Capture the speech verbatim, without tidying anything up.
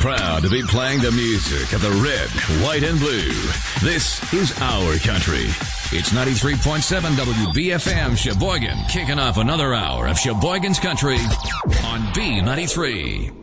proud to be playing the music of the red, white, and blue. This is our country. It's ninety-three point seven W B F M Sheboygan, kicking off another hour of Sheboygan's Country on B ninety-three.